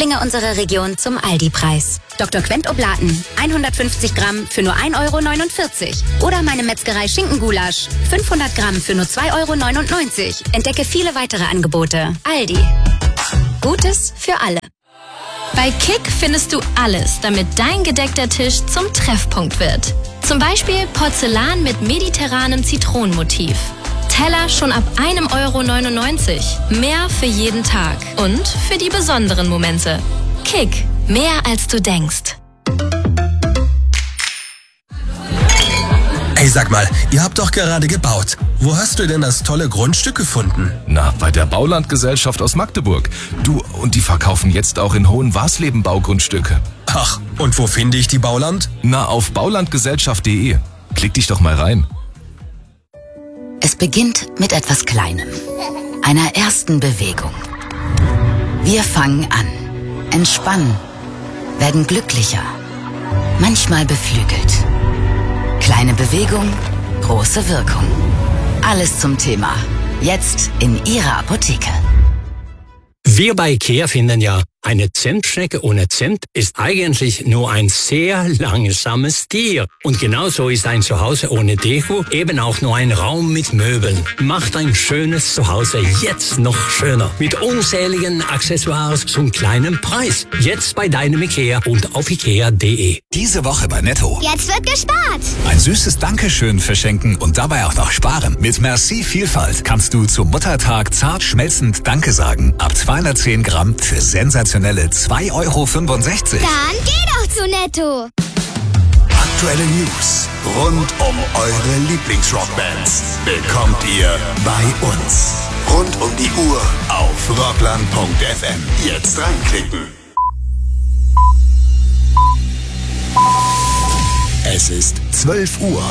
Lieblinge unserer Region zum Aldi-Preis. Dr. Quent Oblaten, 150 Gramm für nur 1,49 €. Oder meine Metzgerei Schinkengulasch, 500 Gramm für nur 2,99 €. Entdecke viele weitere Angebote. Aldi. Gutes für alle. Bei Kick findest du alles, damit dein gedeckter Tisch zum Treffpunkt wird. Zum Beispiel Porzellan mit mediterranem Zitronenmotiv. Teller schon ab 1,99 €. Mehr für jeden Tag und für die besonderen Momente. Kick, mehr als du denkst. Ey, sag mal, ihr habt doch gerade gebaut. Wo hast du denn das tolle Grundstück gefunden? Na, bei der Baulandgesellschaft aus Magdeburg. Du, und die verkaufen jetzt auch in Hohenwarsleben Baugrundstücke. Ach, und wo finde ich die Bauland? Na, auf baulandgesellschaft.de. Klick dich doch mal rein. Es beginnt mit etwas Kleinem. Einer ersten Bewegung. Wir fangen an, entspannen, werden glücklicher, manchmal beflügelt. Kleine Bewegung, große Wirkung. Alles zum Thema. Jetzt in Ihrer Apotheke. Wir bei IKEA finden ja, eine Zentschnecke ohne Zimt ist eigentlich nur ein sehr langsames Tier. Und genauso ist ein Zuhause ohne Deko eben auch nur ein Raum mit Möbeln. Macht ein schönes Zuhause jetzt noch schöner. Mit unzähligen Accessoires zum kleinen Preis. Jetzt bei deinem IKEA und auf ikea.de. Diese Woche bei Netto. Jetzt wird gespart. Ein süßes Dankeschön verschenken und dabei auch noch sparen. Mit Merci Vielfalt kannst du zum Muttertag zart schmelzend Danke sagen. Ab 210 Gramm für sensationelle 2,65 €. Dann geh doch zu Netto. Aktuelle News rund um eure Lieblingsrockbands bekommt ihr bei uns. Rund um die Uhr auf rockland.fm. Jetzt reinklicken. Es ist 12 Uhr.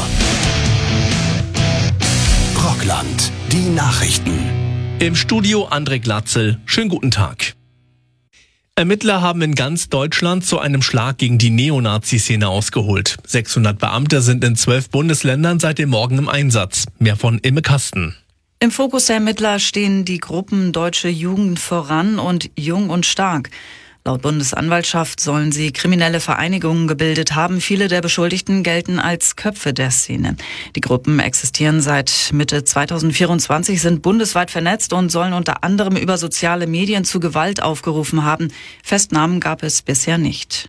Rockland, die Nachrichten. Im Studio André Glatzel. Schönen guten Tag. Ermittler haben in ganz Deutschland zu einem Schlag gegen die Neonazi-Szene ausgeholt. 600 Beamte sind in 12 Bundesländern seit dem Morgen im Einsatz. Mehr von Imme Kasten. Im Fokus der Ermittler stehen die Gruppen Deutsche Jugend voran und Jung und Stark. Laut Bundesanwaltschaft sollen sie kriminelle Vereinigungen gebildet haben. Viele der Beschuldigten gelten als Köpfe der Szene. Die Gruppen existieren seit Mitte 2024, sind bundesweit vernetzt und sollen unter anderem über soziale Medien zu Gewalt aufgerufen haben. Festnahmen gab es bisher nicht.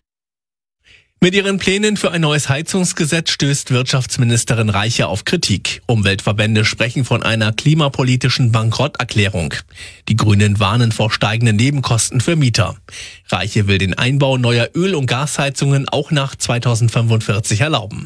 Mit ihren Plänen für ein neues Heizungsgesetz stößt Wirtschaftsministerin Reiche auf Kritik. Umweltverbände sprechen von einer klimapolitischen Bankrotterklärung. Die Grünen warnen vor steigenden Nebenkosten für Mieter. Reiche will den Einbau neuer Öl- und Gasheizungen auch nach 2045 erlauben.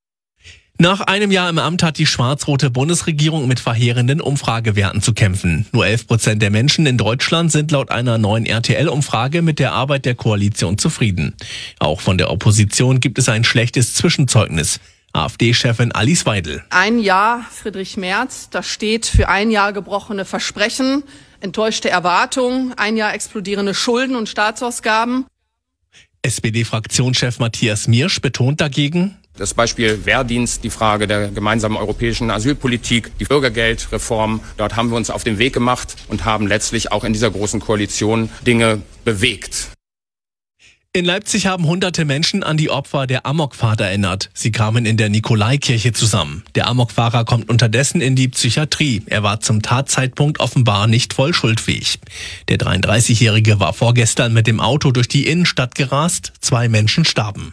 Nach einem Jahr im Amt hat die schwarz-rote Bundesregierung mit verheerenden Umfragewerten zu kämpfen. Nur 11% der Menschen in Deutschland sind laut einer neuen RTL-Umfrage mit der Arbeit der Koalition zufrieden. Auch von der Opposition gibt es ein schlechtes Zwischenzeugnis. AfD-Chefin Alice Weidel. Ein Jahr Friedrich Merz, das steht für ein Jahr gebrochene Versprechen, enttäuschte Erwartungen, ein Jahr explodierende Schulden und Staatsausgaben. SPD-Fraktionschef Matthias Miersch betont dagegen: Das Beispiel Wehrdienst, die Frage der gemeinsamen europäischen Asylpolitik, die Bürgergeldreform. Dort haben wir uns auf den Weg gemacht und haben letztlich auch in dieser großen Koalition Dinge bewegt. In Leipzig haben hunderte Menschen an die Opfer der Amokfahrt erinnert. Sie kamen in der Nikolaikirche zusammen. Der Amokfahrer kommt unterdessen in die Psychiatrie. Er war zum Tatzeitpunkt offenbar nicht voll schuldfähig. Der 33-Jährige war vorgestern mit dem Auto durch die Innenstadt gerast. 2 Menschen starben.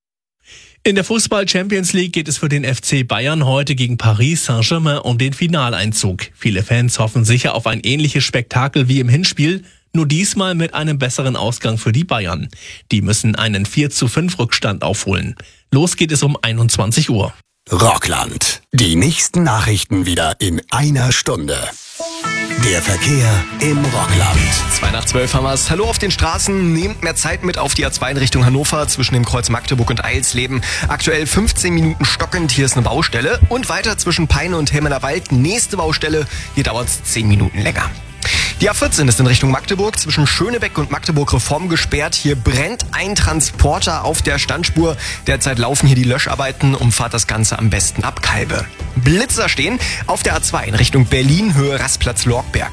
In der Fußball-Champions League geht es für den FC Bayern heute gegen Paris Saint-Germain um den Finaleinzug. Viele Fans hoffen sicher auf ein ähnliches Spektakel wie im Hinspiel, nur diesmal mit einem besseren Ausgang für die Bayern. Die müssen einen 4:5 Rückstand aufholen. Los geht es um 21 Uhr. Rockland. Die nächsten Nachrichten wieder in einer Stunde. Der Verkehr im Rockland. 2:12 haben wir es. Hallo auf den Straßen. Nehmt mehr Zeit mit auf die A2 in Richtung Hannover zwischen dem Kreuz Magdeburg und Eilsleben. Aktuell 15 Minuten stockend. Hier ist eine Baustelle. Und weiter zwischen Peine und Helmener Wald. Nächste Baustelle. Hier dauert es 10 Minuten länger. Die A14 ist in Richtung Magdeburg zwischen Schönebeck und Magdeburg Reform gesperrt. Hier brennt ein Transporter auf der Standspur. Derzeit laufen hier die Löscharbeiten. Umfahrt das Ganze am besten ab Kalbe. Blitzer stehen auf der A2 in Richtung Berlin, Höhe Rastplatz Lorkberg.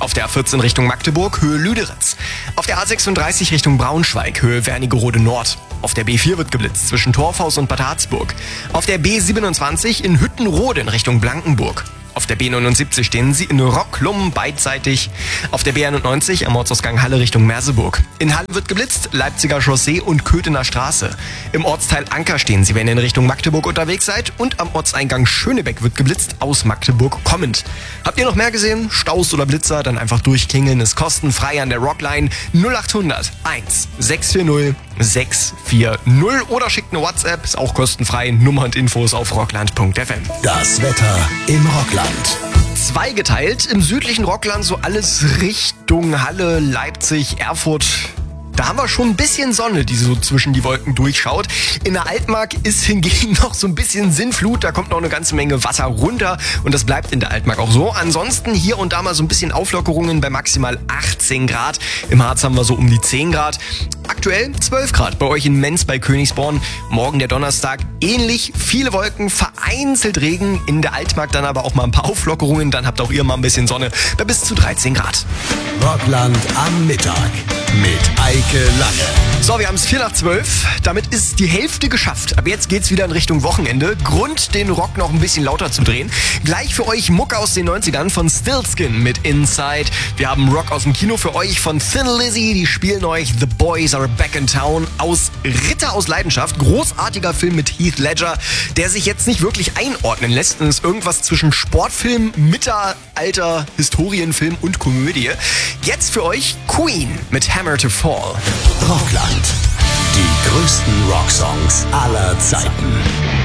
Auf der A14 Richtung Magdeburg, Höhe Lüderitz. Auf der A36 Richtung Braunschweig, Höhe Wernigerode Nord. Auf der B4 wird geblitzt zwischen Torfhaus und Bad Harzburg. Auf der B27 in Hüttenrode in Richtung Blankenburg. Auf der B79 stehen Sie in Rocklum beidseitig. Auf der B91 am Ortsausgang Halle Richtung Merseburg. In Halle wird geblitzt, Leipziger Chaussee und Köthener Straße. Im Ortsteil Anker stehen Sie, wenn ihr in Richtung Magdeburg unterwegs seid. Und am Ortseingang Schönebeck wird geblitzt, aus Magdeburg kommend. Habt ihr noch mehr gesehen? Staus oder Blitzer? Dann einfach durchklingeln. Ist kostenfrei an der Rockline 0800 1 640 640 oder schickt eine WhatsApp. Ist auch kostenfrei. Nummer und Infos auf rockland.fm. Das Wetter im Rockland. Zweigeteilt im südlichen Rockland, so alles Richtung Halle, Leipzig, Erfurt. Da haben wir schon ein bisschen Sonne, die so zwischen die Wolken durchschaut. In der Altmark ist hingegen noch so ein bisschen Sinnflut. Da kommt noch eine ganze Menge Wasser runter und das bleibt in der Altmark auch so. Ansonsten hier und da mal so ein bisschen Auflockerungen bei maximal 18 Grad. Im Harz haben wir so um die 10 Grad. Aktuell 12 Grad bei euch in Menz bei Königsborn. Morgen der Donnerstag ähnlich. Viele Wolken, vereinzelt Regen. In der Altmark dann aber auch mal ein paar Auflockerungen. Dann habt auch ihr mal ein bisschen Sonne bei bis zu 13 Grad. Rockland am Mittag mit Eike Lange. So, wir haben es 11:45. Damit ist die Hälfte geschafft. Ab jetzt geht's wieder in Richtung Wochenende. Grund, den Rock noch ein bisschen lauter zu drehen. Gleich für euch Mucke aus den 90ern von Stillskin mit Inside. Wir haben Rock aus dem Kino für euch von Thin Lizzy. Die spielen euch The Boys Are Back in Town aus Ritter aus Leidenschaft. Großartiger Film mit Heath Ledger, der sich jetzt nicht wirklich einordnen lässt. Und ist irgendwas zwischen Sportfilm, Mittelalter, Historienfilm und Komödie. Jetzt für euch Queen mit Hammer to Fall. Rockland. Die größten Rocksongs aller Zeiten.